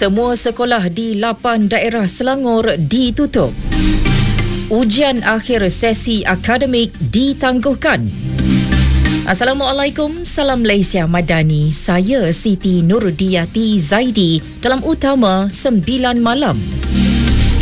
Semua sekolah di 8 daerah Selangor ditutup. Ujian akhir sesi akademik ditangguhkan. Assalamualaikum, salam Malaysia Madani. Saya Siti Nurudiyati Zaidi dalam Utama 9 Malam.